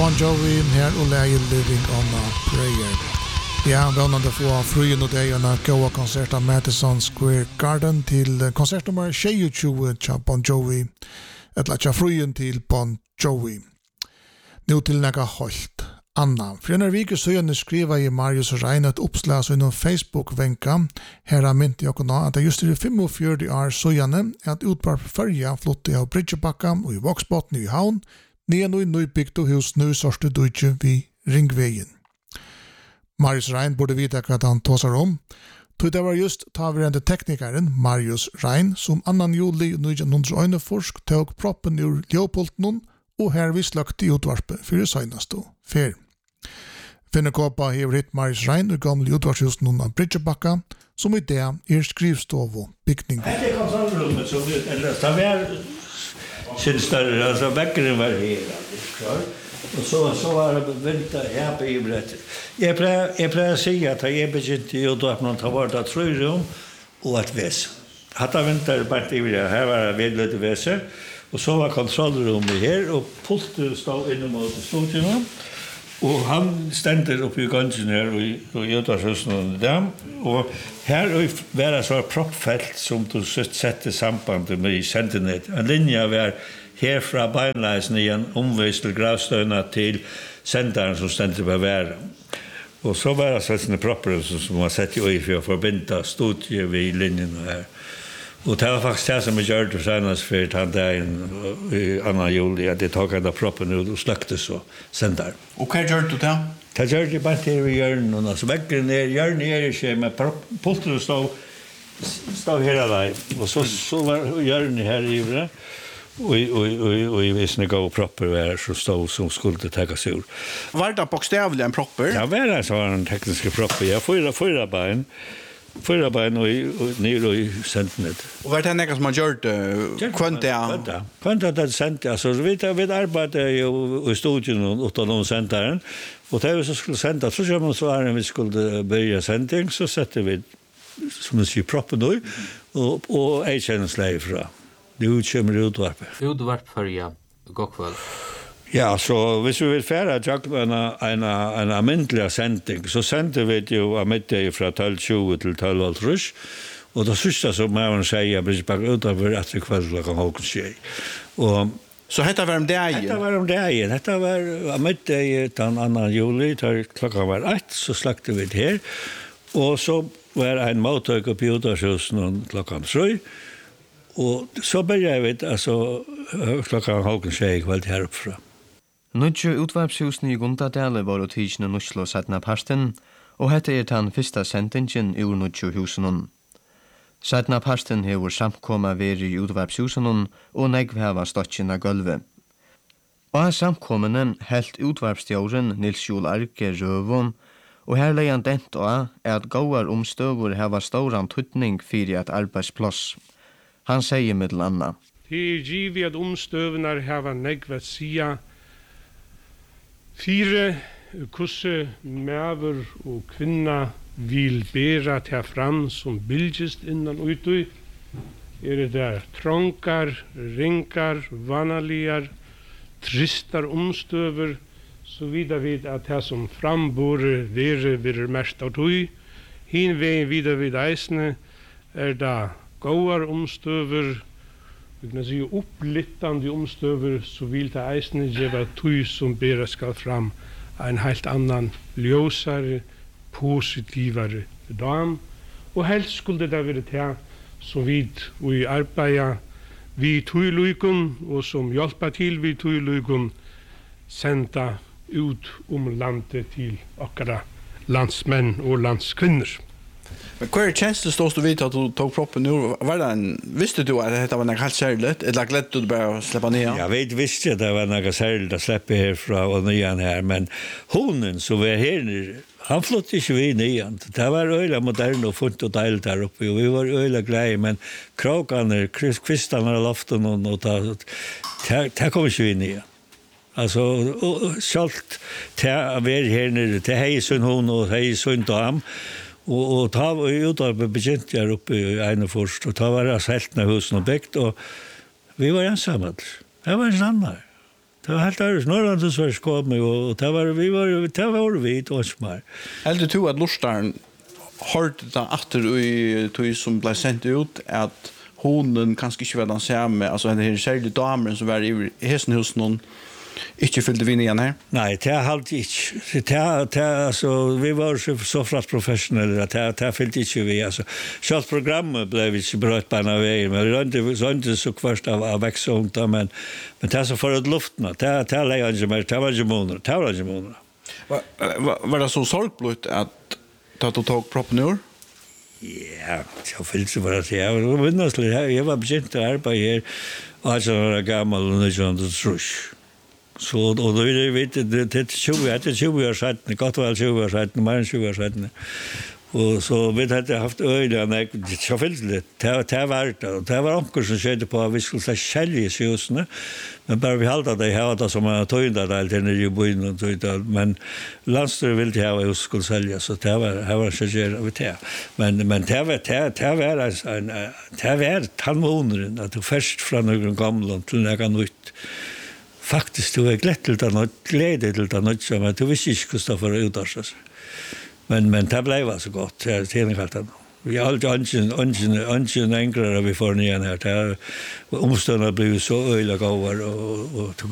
Bon Jovi her og läge Living on a Prayer. Ja, vannande få fruen og deg og gåa konsert av Madison Square Garden til konsert nummer 22 til Bon Jovi. Etla til fruen til Bon Jovi. Nå til nega holdt. Anna, for en vike søgjende skriva i Marius Rein et oppslag innom Facebook-venka. Her har mynt jeg nå at det just i 45 år søgjende at utbar førja flotte av Bridgebakka og i Voksbotn i Havn, nyan og i nøybygd og hus nu sorste dødje vi Ringveien. Marius Rein burde vite hva han tåsar om. Det var just taverende teknikeren Marius Rein som 2. juli 1941 tog proppen ur Leopoldnon og her vi slagt i utvarpe for det seneste fer. Finnekåpa hever hit Marius Rein og gamle utvarshusen av Bridgebakka som i det skrivstov og bygning. Det kontrollrummet som vi ellers det var sin større, altså vekkeren var her, og så var det ventet her på ibrettet. Jeg pleier å si at jeg begynte i utvarpen til å være det 3 rom og et vese. Hatt jeg ventet bare til ibrettet, her var det vedløte vese, og så var kontrollrummet her, og pultet stod innom mot studiet, og han stender oppe i gangen her og i utvarshusen der, og her var det så proppfelt som du sette sambandet med i sentinett. En linje var herfra beinleisen i en omvis til gravstøyna til senderen som stender på været. Og så var det sånne propper som var sett i for å forbinde studiet ved linjen her. Og det var faktisk det som jeg gjør det senest for den dagen i 2. juli, at jeg tok en av proppen ut og sløkte så senderen. Og hva gjør du det? Det gjør det bare til i hjørnen, altså vekkeren hjørnen ikke, men pultene stod her av deg, og så var hjørnen her i det, og i visne gav propper var så stod som skulle takas ur. Var det bokstavlig en propper? Ja, var det så var en tekniske propper, ja, fyra bein og nere i sentenet. Og var det noe som man gjør det? Kvant det sentet, altså vi arbeidet jo i studien utan noen senteren, og det vi så skulle sende, så kjør man svaren vi skulle begynne sending, så setter vi, som du sier, proppen nå, og jeg kjenner slag fra. Det kommer utvarp. Utvarp for, ja. God kveld. Ja, så hvis vi vil fære en almindelig sending, så sender vi det jo av middag fra 12.20 til 12.30, og det siste som jeg sier, jeg blir bare utover etter kveld klokken 12.30. Så dette var om dagen? Dette var om dagen. Dette var av middag den 2. juli, klokken var 1, så slagte vi det her, og så var en mottøk på Jodarshusen klokken 3, og så begynner vi altså klokken 12.30 kveld her oppfra. Nudju utvarpshusene i Gundadale var og tidsene Nuslo sattna parsten, og hette den første sendingen ur Nudju husene. Sattna parsten hever samkomma veri i utvarpshusene, og negv heva stotjen av gulvet. Og samkommene helt utvarpsstjåren Nils Jol Arke Røvon, og her leian dent av at gauar omstøver heva ståran tuttning fyrir et arbeidsplass. Han sier middel anna. Det givet at omstøvnar heva negv at sia 4 kusse mæver og kvinna vil bera til fram som bilgist innan utøy. Det trånkar, ringar, vanaligar, tristar omstøver, så vidar vid at det som frambore vere mest av tøy. Hin veien vidar vid eisne da gåar omstøver, vi kan si opplittande omstøver, så vil det eisne gjeva tøy som bera skal fram en helt annan ljøsare, positivare dam, og helst skulle det være det som vi arbeider vi tøyløykon, og som hjelper til vi tøyløykon, senda ut landet til okkara landsmenn og landskvinner. Men hva kjensle stås du vidt at du tog proppen nå? Visste du at dette var noe helt særlig? Eller gledde du bare å slippe ned? Jeg visste at det var noe særlig å slippe herfra og nyan her, men hunden som var her nere, han flott ikke vi nyan. Det var øyla moderne og funnet og deilig der oppe, og vi var øyla greie, men kråkene, kvistene og loften, og det kom ikke vi nyan. Altså, selv til å være her nere, til hei sunn hund og hei sunn dam, og da var jeg utarbeid begynt jeg oppe i Einefors, og da var jeg seltene husen og bygd, og vi var ensamme. Det var en annen. Det var helt ärligt Norrland så skåp mig och det var vi då smart. Heldur du at lustaren hørte det atter i tog som ble sendt ut at hunden kanskje ikke var den samme, altså en her særlig damer som var i hesenhusen noen ikke fyllde vinn igjen her? Nej, det är halt inte. Det alltså vi var så fast professionella att det fyllde inte vi alltså. Själva programmet blev inte brött på några vägar, men det inte så kvart av växont men det är så för att luften. Det lägger inte mer, det var inte månader. Var det så sorgblött att du tog proppen ur? Ja, jag fyllde så bara att jag var begynnt att arbeta här 18 år gammal och 1903. Så och då vet det 20 år sedan, gott väl 20 år sedan, mer än 20 år sedan. Och så vet jag att jag haft öliga när jag fyllde det var onkel som skedde på att vi skulle säga källis husne. Men bara vi halda det här då som man tog in där alltid när ju byn och så men landstyret ville ha hus skulle sälja så det var så ger vi det. Men det var tandmånen att du först från någon gamla till någon nytt. Faktiskt du är glädje till det något som att du visste inte Kristoffer utas. Men det blev så gott. Jag tänker att vi har alltid enklare vi får ner här. Omståndarna blev så öliga gåvar och